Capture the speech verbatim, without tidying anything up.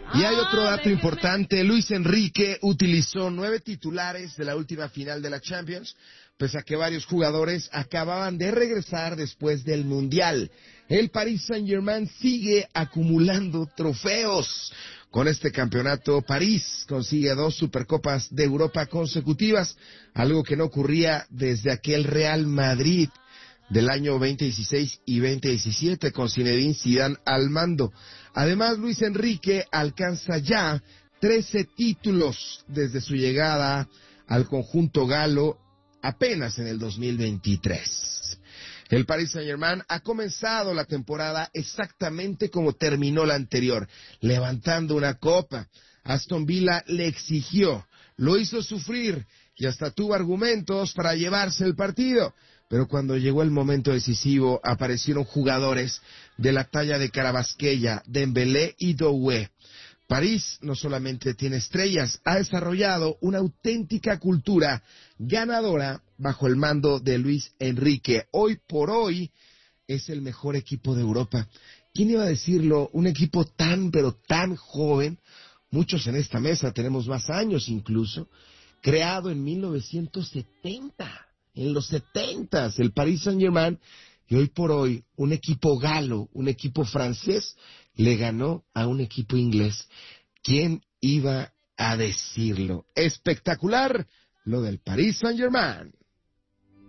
Y hay otro dato importante, Luis Enrique utilizó nueve titulares de la última final de la Champions, pese a que varios jugadores acababan de regresar después del Mundial. El Paris Saint-Germain sigue acumulando trofeos. Con este campeonato, París consigue dos Supercopas de Europa consecutivas, algo que no ocurría desde aquel Real Madrid del año veinte dieciséis y veinte diecisiete con Zinedine Zidane al mando. Además, Luis Enrique alcanza ya trece títulos desde su llegada al conjunto galo apenas en el dos mil veintitrés. El Paris Saint-Germain ha comenzado la temporada exactamente como terminó la anterior, levantando una copa. Aston Villa le exigió, lo hizo sufrir y hasta tuvo argumentos para llevarse el partido. Pero cuando llegó el momento decisivo, aparecieron jugadores de la talla de Carabasqueya, Dembélé y Doué. París no solamente tiene estrellas, ha desarrollado una auténtica cultura ganadora bajo el mando de Luis Enrique. Hoy por hoy es el mejor equipo de Europa. ¿Quién iba a decirlo? Un equipo tan, pero tan joven. Muchos en esta mesa tenemos más años incluso. Creado en mil novecientos setenta. En los setentas, el Paris Saint-Germain, y hoy por hoy, un equipo galo, un equipo francés, le ganó a un equipo inglés. ¿Quién iba a decirlo? Espectacular lo del Paris Saint-Germain.